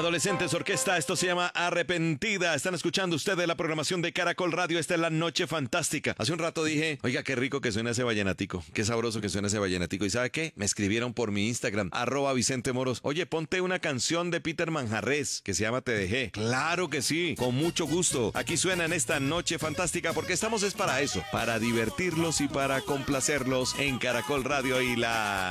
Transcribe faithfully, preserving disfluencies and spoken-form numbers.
Adolescentes Orquesta, esto se llama Arrepentida. Están escuchando ustedes la programación de Caracol Radio. Esta es la noche fantástica. Hace un rato dije, oiga, qué rico que suena ese vallenatico, qué sabroso que suena ese vallenatico. ¿Y sabe qué? Me escribieron por mi Instagram, arroba Vicente Moros. Oye, ponte una canción de Peter Manjarrés que se llama Te Dejé. Claro que sí, con mucho gusto. Aquí suena en esta noche fantástica porque estamos es para eso, para divertirlos y para complacerlos en Caracol Radio y la